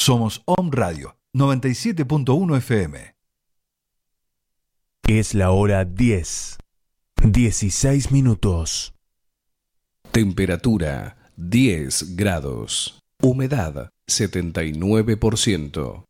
Somos Om Radio 97.1 FM. Es la hora 10, 16 minutos. Temperatura 10 grados. Humedad 79%.